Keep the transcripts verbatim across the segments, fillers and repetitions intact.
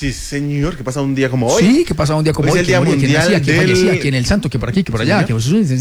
Sí, señor, ¿qué pasa un día como hoy? Sí, ¿qué pasa un día como hoy? hoy? Es el día ¿Quién mundial nacía? ¿Quién del... fallecía? ¿Quién el santo? ¿Quién por aquí? ¿Quién por allá? ¿Sí,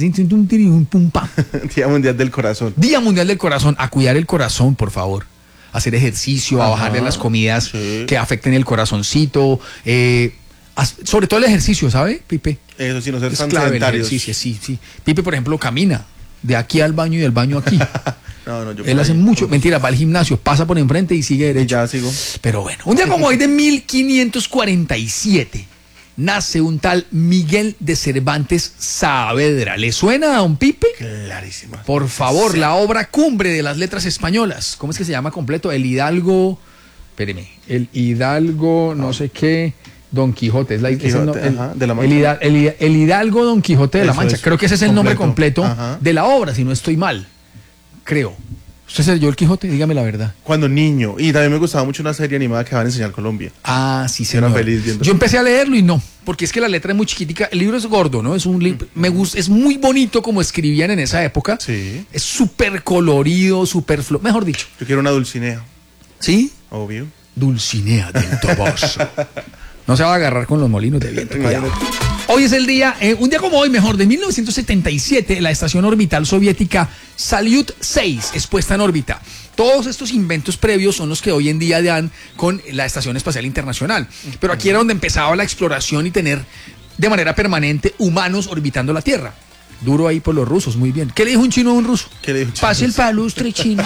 Día mundial del corazón. Día mundial del corazón. A cuidar el corazón, por favor. A hacer ejercicio, Ajá, a bajarle las comidas sí. que afecten el corazoncito. Eh, sobre todo el ejercicio, ¿sabe, Pipe? Eso sí, no ser Es tan clave el sedentarios. ejercicio, sí, sí. Pipe, por ejemplo, camina de aquí al baño y del baño aquí. No, no, yo Él hace ahí, mucho, pues, mentira, va al gimnasio, pasa por enfrente y sigue y derecho. ya sigo. Pero bueno, un día como hoy de mil quinientos cuarenta y siete nace un tal Miguel de Cervantes Saavedra. ¿Le suena a don Pipe? Clarísima. Por favor, Sí. la obra cumbre de las letras españolas. ¿Cómo es que se llama completo? El Hidalgo, espéreme, el Hidalgo, no sé qué, Don Quijote. Es la, Quijote, es el, no- el- ajá, de la Mancha. el Hida- el- el Hidalgo Don Quijote de la Eso Mancha. es, Creo que ese es el nombre completo. completo Ajá. de la obra, si no estoy mal. Creo. ¿Usted se leyó el Quijote? Dígame la verdad. Cuando niño. Y también me gustaba mucho una serie animada que van a enseñar Colombia. Ah, sí, Era señor. feliz viendo. Yo empecé a leerlo y no, porque es que la letra es muy chiquitica. El libro es gordo, ¿no? Es un libro, me gusta, es muy bonito como escribían en esa época. Sí. Es súper colorido, súper flo, mejor dicho. Yo quiero una Dulcinea, ¿Sí? obvio. Dulcinea del Toboso. No se va a agarrar con los molinos de viento. Cuidado. Imagínate. Hoy es el día, eh, un día como hoy, mejor, de mil novecientos setenta y siete, la estación orbital soviética Salyut seis es puesta en órbita. Todos estos inventos previos son los que hoy en día dan con la Estación Espacial Internacional. Pero aquí era donde empezaba la exploración y tener de manera permanente humanos orbitando la Tierra. Duro ahí por los rusos, muy bien. ¿Qué le dijo un chino a un ruso? ¿Qué le dijo un chino? Pase el palustre chino.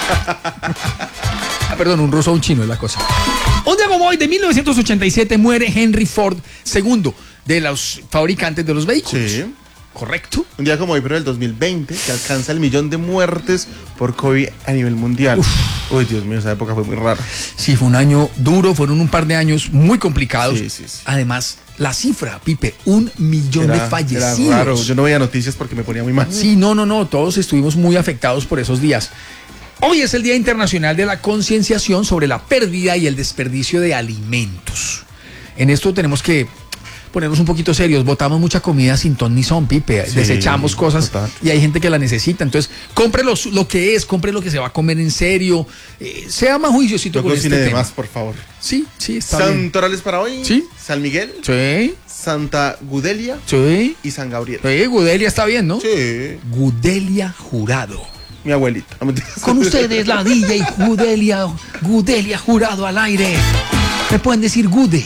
Ah, perdón, un ruso a un chino es la cosa. Un día como hoy, de mil novecientos ochenta y siete, muere Henry Ford segundo, de los fabricantes de los vehículos. Sí. ¿Correcto? Un día como hoy, pero del dos mil veinte, que alcanza el millón de muertes por COVID a nivel mundial. Uf. Uy, Dios mío, esa época fue muy rara. Sí, fue un año duro, fueron un par de años muy complicados. Sí, sí, sí. Además, la cifra, Pipe, un millón de Era, fallecidos. era raro. Yo no veía noticias porque me ponía muy mal. Sí, no, no, no, todos estuvimos muy afectados por esos días. Hoy es el Día Internacional de la Concienciación sobre la pérdida y el desperdicio de alimentos. En esto tenemos que ponernos un poquito serios. Botamos mucha comida sin ton ni son, Pipe. Sí, Desechamos cosas total. y hay gente que la necesita. Entonces, compre lo, lo que es, compre lo que se va a comer en serio. Eh, sea más juiciosito No con este cocine de tema. más, por favor. Sí, sí, está bien. Santorales para hoy. Sí. San Miguel, Sí, Santa Gudelia sí. y San Gabriel. Sí, Gudelia está bien, ¿no? Sí. Gudelia Jurado. Mi abuelita. No, mentiras. Con ustedes la D J Gudelia, Gudelia Jurado al aire. Me pueden decir Gude.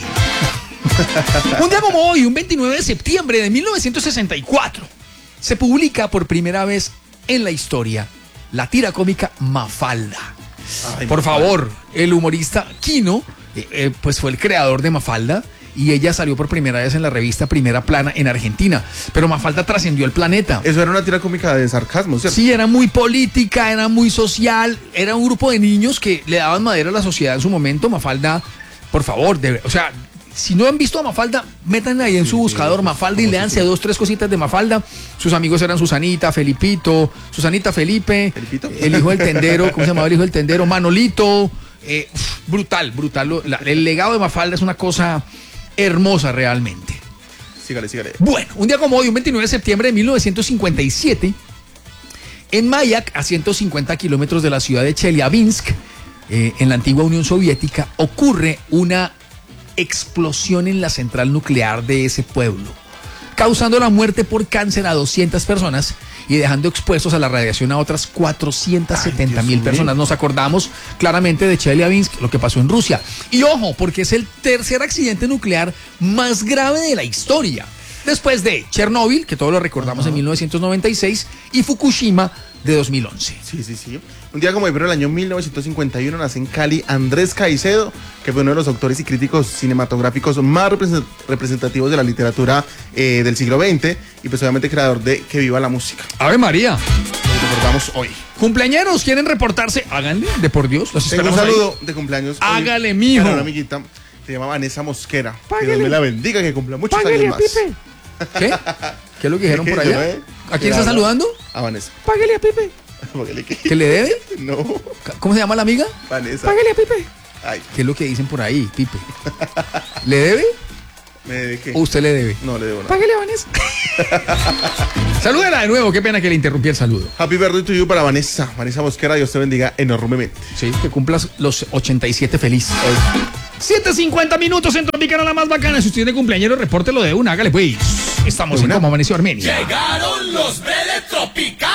Un día como hoy, un veintinueve de septiembre de mil novecientos sesenta y cuatro, se publica por primera vez en la historia la tira cómica Mafalda. Ay, Por Mafalda. favor, el humorista Quino, eh, eh, pues fue el creador de Mafalda y ella salió por primera vez en la revista Primera Plana en Argentina. Pero Mafalda trascendió el planeta. Eso era una tira cómica de sarcasmo, ¿cierto? Sí, era muy política, era muy social, era un grupo de niños que le daban madera a la sociedad en su momento. Mafalda, por favor, debe- o sea, si no han visto a Mafalda, metan ahí en su Sí, buscador sí, Mafalda y famosísimo. léanse dos, tres cositas de Mafalda. Sus amigos eran Susanita, Felipito, Susanita, Felipe, ¿Felipito? el hijo del tendero, ¿cómo se llamaba el hijo del tendero? Manolito. eh, uf, brutal, brutal. Lo- la- el legado de Mafalda es una cosa hermosa realmente. Sígale, sígale. Bueno, un día como hoy, un veintinueve de septiembre de mil novecientos cincuenta y siete, en Mayak, a ciento cincuenta kilómetros de la ciudad de Chelyabinsk, eh, en la antigua Unión Soviética, ocurre una explosión en la central nuclear de ese pueblo, causando la muerte por cáncer a doscientas personas y dejando expuestos a la radiación a otras cuatrocientas setenta mil Dios mío. personas. Nos acordamos claramente de Chelyabinsk, lo que pasó en Rusia. Y ojo, porque es el tercer accidente nuclear más grave de la historia, después de Chernóbil, que todos lo recordamos en mil novecientos noventa y seis, y Fukushima de dos mil once. Sí, sí, sí. Un día como hoy, pero en el año mil novecientos cincuenta y uno, nace en Cali Andrés Caicedo, que fue uno de los autores y críticos cinematográficos más represent- representativos de la literatura eh, del siglo veinte y pues obviamente creador de Que Viva la Música. Ave María. Lo recordamos hoy. Cumpleañeros, ¿quieren reportarse? Háganle, de por Dios. Los Tengo un esperamos ahí. saludo de cumpleaños. hoy Hágale, mijo. para una amiguita, se llama Vanessa Mosquera. Que Páguele. Dios me la bendiga, que cumpla muchos Páguele años a más. Pipe. ¿Qué? ¿Qué es lo que dijeron por Yo, allá? eh, ¿A quién era- está saludando? A Vanessa. Páguele a Pipe. Págale que- ¿Qué le debe? No, ¿Cómo se llama la amiga? Vanessa. Páguele a Pipe. Ay, ¿Qué es lo que dicen por ahí, Pipe? ¿Le debe ¿me debe qué? o usted le debe? No le debo nada. Páguele a Vanessa. Salúdela de nuevo, qué pena que le interrumpí el saludo. Happy birthday to you para Vanessa. Vanessa Mosquera, Dios te bendiga enormemente. Sí, que cumplas los ochenta y siete feliz. siete cincuenta minutos en Tropicana, la más bacana. Si usted tiene cumpleañero, repórtelo de una, hágale pues. Estamos en Cómo Amaneció Armenia. Llegaron los de Tropicana.